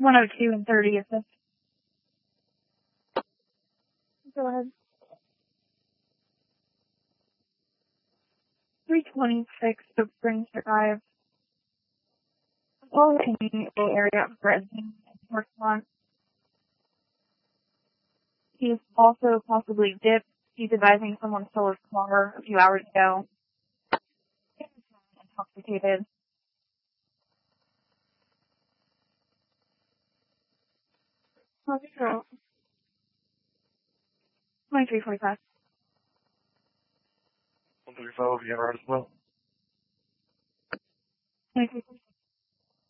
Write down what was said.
102 and 30 is this. Go ahead. 326 Oak Springs Drive. All convenient area of Dresden and Northmont. He's also possibly dipped. He's advising someone stole his car a few hours ago. Intoxicated. How's your throat? 2345. 135, you have a as well. 2345.